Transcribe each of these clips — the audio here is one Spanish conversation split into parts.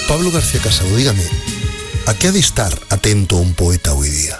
Pablo García Casado, dígame, ¿a qué ha de estar atento un poeta hoy día?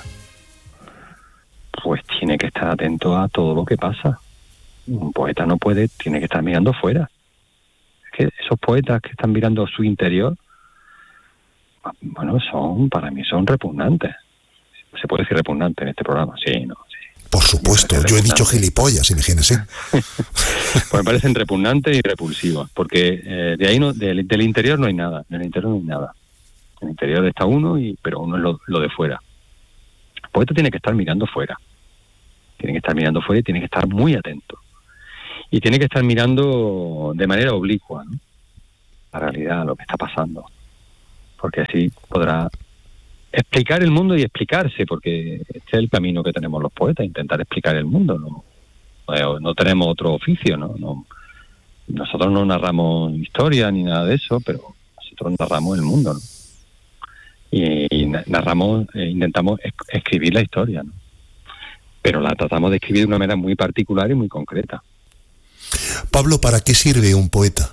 Pues tiene que estar atento a todo lo que pasa. Un poeta tiene que estar mirando fuera. Es que esos poetas que están mirando su interior, bueno, para mí son repugnantes. ¿Se puede decir repugnante en este programa? Sí, no, sí. Por supuesto, yo he dicho gilipollas, imagínese. Pues me parecen repugnantes y repulsivos, porque de ahí del interior no hay nada, del interior no hay nada. En el interior está uno, pero uno es lo de fuera. El poeta tiene que estar mirando fuera. Tiene que estar mirando fuera y tiene que estar muy atento. Y tiene que estar mirando de manera oblicua, ¿no?, la realidad, lo que está pasando. Porque así podrá explicar el mundo y explicarse, porque este es el camino que tenemos los poetas, intentar explicar el mundo. No tenemos otro oficio, ¿no? Nosotros no narramos historia ni nada de eso, pero nosotros narramos el mundo, ¿no? Y narramos, intentamos escribir la historia, ¿no? Pero la tratamos de escribir de una manera muy particular y muy concreta. Pablo, ¿para qué sirve un poeta?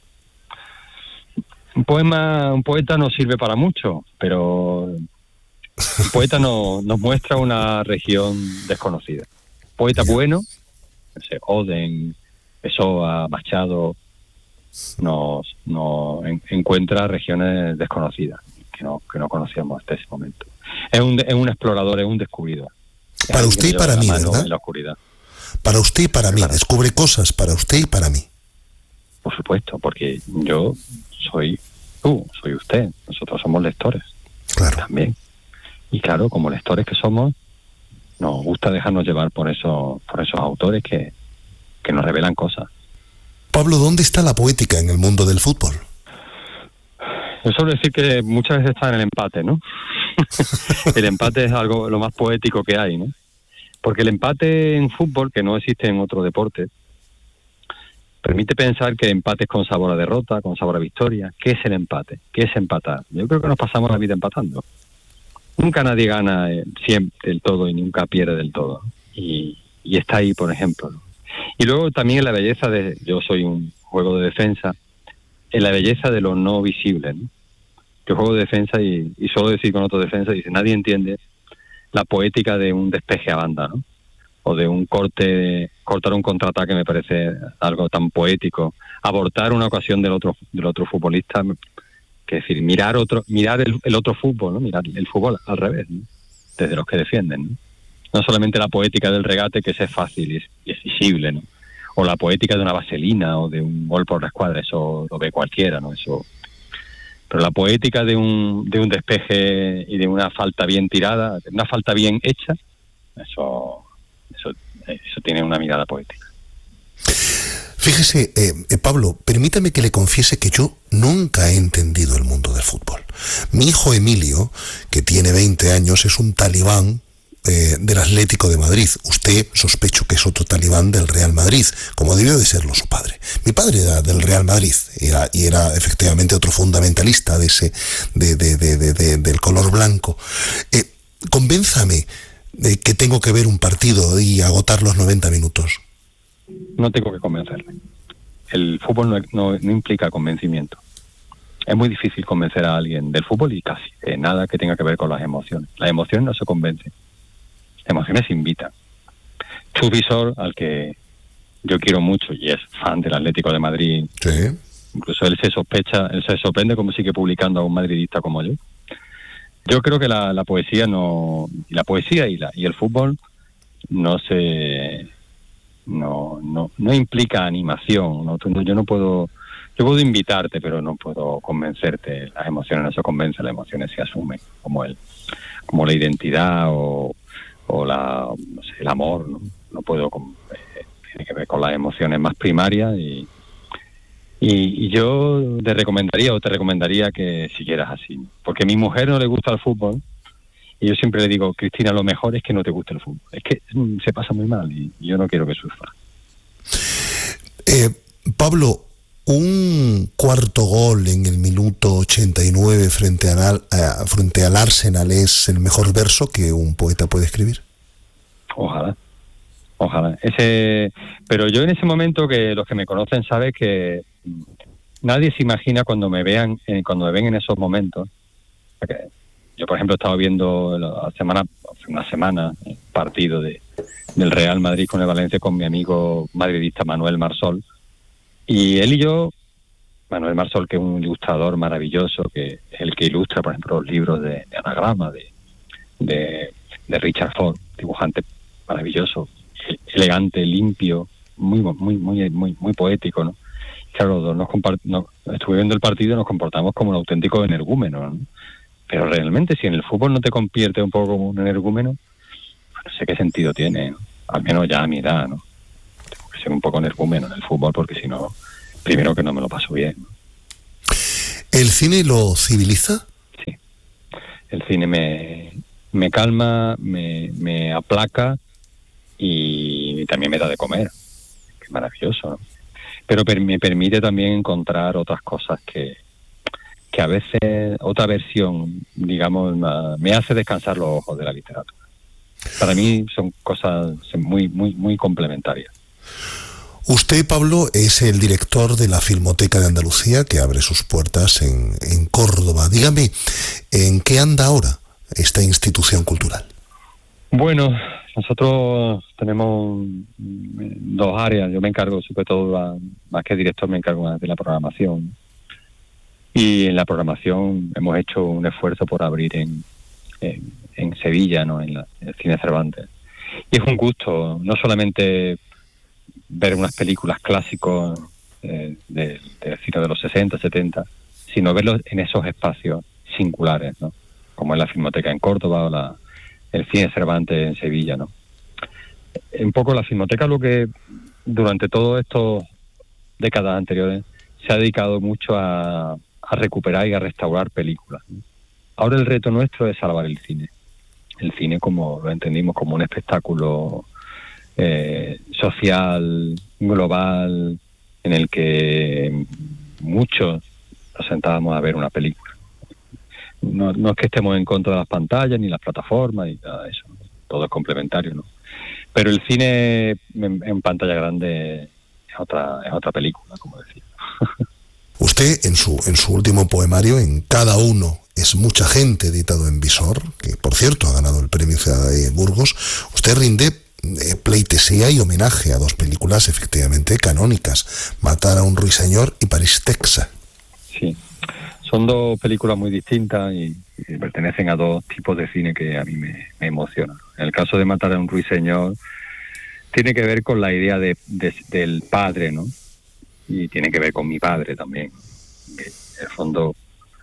Un poeta no sirve para mucho, pero un poeta nos muestra una región desconocida. Poeta bueno, no sé, Oden, Pessoa, Machado, nos encuentra regiones desconocidas que no conocíamos hasta ese momento. Es un explorador, es un descubridor. Para usted y para mí, ¿verdad? En la oscuridad. Para usted y para mí, descubre cosas para usted y para mí. Por supuesto, porque yo soy usted, nosotros somos lectores. Claro. También. Y claro, como lectores que somos, nos gusta dejarnos llevar por esos autores que nos revelan cosas. Pablo, ¿dónde está la poética en el mundo del fútbol? Yo suelo decir que muchas veces está en el empate, ¿no? El empate es lo más poético que hay, ¿no? Porque el empate en fútbol, que no existe en otro deporte, permite pensar que empate es con sabor a derrota, con sabor a victoria. ¿Qué es el empate? ¿Qué es empatar? Yo creo que nos pasamos la vida empatando. Nunca nadie gana siempre del todo y nunca pierde del todo. Y está ahí, por ejemplo, ¿no? Y luego también la belleza yo soy un juego de defensa, en la belleza de lo no visible, ¿no? Yo juego de defensa y suelo decir con otro defensa, dice, nadie entiende la poética de un despeje a banda, ¿no? O de cortar un contraataque, me parece algo tan poético. Abortar una ocasión del otro futbolista, que es decir, mirar el otro fútbol, ¿no? Mirar el fútbol al revés, ¿no? Desde los que defienden, ¿no? No solamente la poética del regate, que es fácil y es visible, ¿no? O la poética de una vaselina o de un gol por la escuadra, eso lo ve cualquiera, ¿no? Pero la poética de un despeje y de una falta bien tirada, de una falta bien hecha, eso tiene una mirada poética. Fíjese, Pablo, permítame que le confiese que yo nunca he entendido el mundo del fútbol. Mi hijo Emilio, que tiene 20 años, es un talibán del Atlético de Madrid. Usted sospecho que es otro talibán del Real Madrid, como debió de serlo su padre. Mi padre era del Real Madrid, era efectivamente otro fundamentalista del color blanco. Convénzame de que tengo que ver un partido y agotar los 90 minutos. No tengo que convencerle. El fútbol no implica convencimiento. Es muy difícil convencer a alguien del fútbol y casi nada que tenga que ver con las emociones. Las emociones no se convencen. Las emociones invitan. Chus Visor, al que yo quiero mucho y es fan del Atlético de Madrid, sí. Incluso él se sorprende cómo sigue publicando a un madridista como yo. Yo creo que la poesía y el fútbol no implica animación. Yo puedo invitarte, pero no puedo convencerte. Las emociones no se convencen, las emociones se asumen como la identidad o el amor, ¿no? No puedo, tiene que ver con las emociones más primarias y yo te recomendaría que siguieras así, porque a mi mujer no le gusta el fútbol y yo siempre le digo, Cristina, lo mejor es que no te guste el fútbol, es que se pasa muy mal y yo no quiero que sufra. Pablo, un cuarto gol en el minuto 89 frente al Arsenal es el mejor verso que un poeta puede escribir. Ojalá. Pero yo en ese momento, que los que me conocen saben que nadie se imagina cuando me ven en esos momentos. Porque yo, por ejemplo, he estado viendo hace una semana el partido del Real Madrid con el Valencia con mi amigo madridista Manuel Marsol, y él y yo, Manuel Marsol, que es un ilustrador maravilloso, que es el que ilustra, por ejemplo, los libros de Anagrama de Richard Ford, dibujante maravilloso, elegante, limpio, muy poético, ¿no? Claro, estuve viendo el partido y nos comportamos como un auténtico energúmeno, ¿no? Pero realmente, si en el fútbol no te convierte un poco como un energúmeno, no sé qué sentido tiene, ¿no? Al menos ya a mi edad, ¿no? Tengo que ser un poco energúmeno en el fútbol, porque si no, primero que no me lo paso bien, ¿no? ¿El cine lo civiliza? Sí. El cine me calma, me aplaca y también me da de comer. Qué maravilloso, ¿no? Pero me permite también encontrar otras cosas que a veces, otra versión, digamos, me hace descansar los ojos de la literatura. Para mí son cosas muy complementarias. Usted, Pablo, es el director de la Filmoteca de Andalucía, que abre sus puertas en Córdoba. Dígame, ¿en qué anda ahora esta institución cultural? Bueno, nosotros tenemos dos áreas. Yo me encargo, sobre todo, más que director, me encargo más de la programación. Y en la programación hemos hecho un esfuerzo por abrir en Sevilla, ¿no? En el Cine Cervantes. Y es un gusto, no solamente ver unas películas clásicos del cine de los 60, 70, sino verlos en esos espacios singulares, ¿no? Como es la Filmoteca en Córdoba o el Cine Cervantes en Sevilla, ¿no? Un poco la Filmoteca, lo que durante todas estas décadas anteriores se ha dedicado mucho a recuperar y a restaurar películas, ¿no? Ahora el reto nuestro es salvar el cine. El cine, como lo entendimos, como un espectáculo social, global, en el que muchos nos sentábamos a ver una película. No es que estemos en contra de las pantallas, ni las plataformas, ni nada de eso, ¿no? Todo es complementario, ¿no? Pero el cine en pantalla grande es otra película, como decía. Usted, en su último poemario, En cada uno es mucha gente, editado en Visor, que por cierto ha ganado el premio Ciudad de Burgos, usted rinde pleitesía y homenaje a dos películas efectivamente canónicas, Matar a un ruiseñor y París, Texas. Sí, son dos películas muy distintas y pertenecen a dos tipos de cine que a mí me emocionan. En el caso de Matar a un ruiseñor, tiene que ver con la idea del padre, ¿no? Y tiene que ver con mi padre también. En el fondo,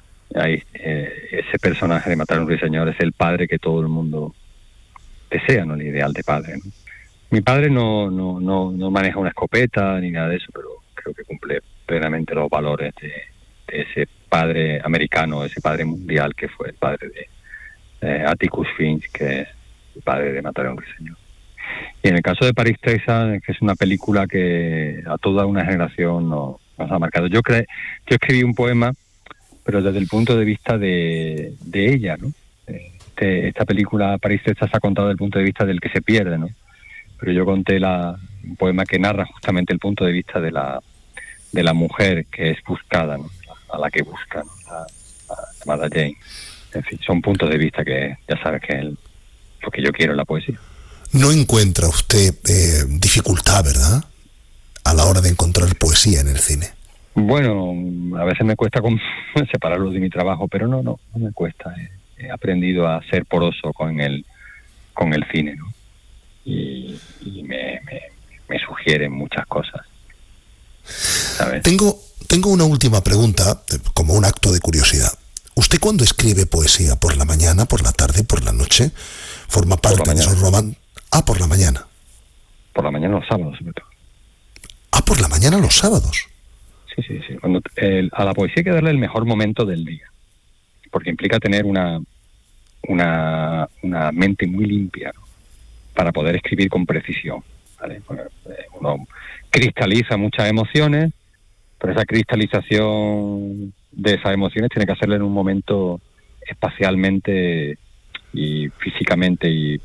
ese personaje de Matar a un ruiseñor es el padre que todo el mundo desea, ¿no? El ideal de padre, ¿no? Mi padre no maneja una escopeta ni nada de eso, pero creo que cumple plenamente los valores de ese padre americano, ese padre mundial que fue el padre de Atticus Finch, que es el padre de Matar a un ruiseñor. Y en el caso de París, Texas, que es una película que a toda una generación nos ha marcado. Yo escribí un poema, pero desde el punto de vista de ella, ¿no? Esta película, París, Texas, ha contado desde el punto de vista del que se pierde, ¿no? Pero yo conté un poema que narra justamente el punto de vista de la mujer que es buscada, ¿no? A la que busca, ¿no? La llamada Jane. En fin, son puntos de vista que ya sabes que es lo que yo quiero en la poesía. No encuentra usted dificultad, ¿verdad?, a la hora de encontrar poesía en el cine. Bueno, a veces me cuesta separarlo de mi trabajo, pero no me cuesta. He aprendido a ser poroso con el cine, ¿no? Y me sugieren muchas cosas, ¿sabes? Tengo una última pregunta, como un acto de curiosidad. ¿Usted cuando escribe poesía? ¿Por la mañana, por la tarde, por la noche? ¿Forma parte de esos romances? Por la mañana. Por la mañana los sábados, sobre todo. Por la mañana los sábados. Sí. A la poesía hay que darle el mejor momento del día, porque implica tener una mente muy limpia, ¿no?, para poder escribir con precisión, ¿vale? Uno cristaliza muchas emociones, pero esa cristalización de esas emociones tiene que hacerlo en un momento espacialmente y físicamente y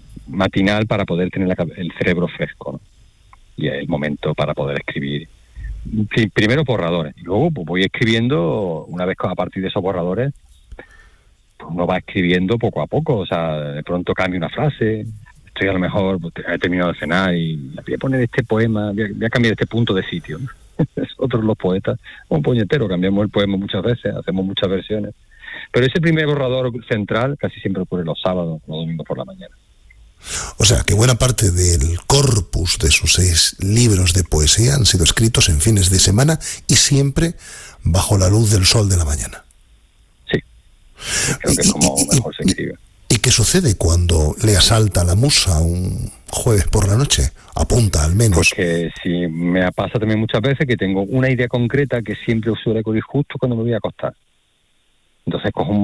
matinal para poder tener el cerebro fresco, ¿no? Y el momento para poder escribir Sí, primero borradores, y luego pues voy escribiendo, una vez a partir de esos borradores, pues uno va escribiendo poco a poco, o sea, de pronto cambia una frase, estoy a lo mejor, pues, he terminado de cenar y voy a poner este poema, voy a cambiar este punto de sitio, ¿no? Nosotros los poetas, un puñetero, cambiamos el poema muchas veces, hacemos muchas versiones, pero ese primer borrador central casi siempre ocurre los sábados, los domingos por la mañana. O sea, que buena parte del corpus de sus 6 libros de poesía han sido escritos en fines de semana y siempre bajo la luz del sol de la mañana. Sí, creo que es como mejor se escribe. ¿Y qué sucede cuando le asalta la musa un jueves por la noche? Apunta al menos. Porque sí, me pasa también muchas veces que tengo una idea concreta que siempre suele ocurrir justo cuando me voy a acostar. Entonces cojo un